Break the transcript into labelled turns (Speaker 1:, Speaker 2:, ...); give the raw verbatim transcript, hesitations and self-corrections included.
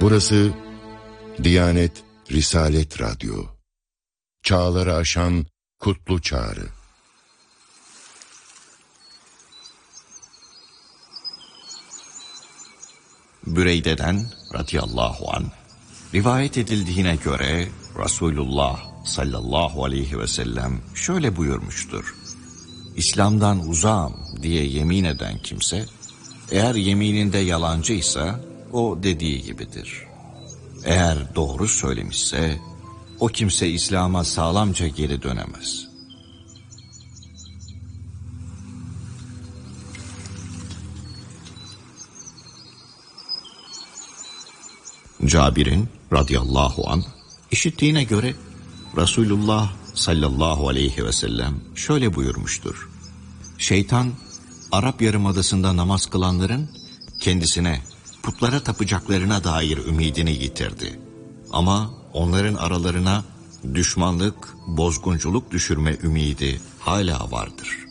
Speaker 1: Burası Diyanet Risalet Radyo. Çağları aşan kutlu çağrı.
Speaker 2: Büreyde'den radıyallahu anh rivayet edildiğine göre Resulullah sallallahu aleyhi ve sellem şöyle buyurmuştur: İslam'dan uzağım diye yemin eden kimse, eğer yemininde yalancıysa o dediği gibidir. Eğer doğru söylemişse o kimse İslam'a sağlamca geri dönemez. Cabir'in radıyallahu anh işittiğine göre Resulullah sallallahu aleyhi ve sellem şöyle buyurmuştur: Şeytan Arap Yarımadası'nda namaz kılanların kendisine putlara tapacaklarına dair ümidini yitirdi. Ama onların aralarına düşmanlık, bozgunculuk düşürme ümidi hala vardır.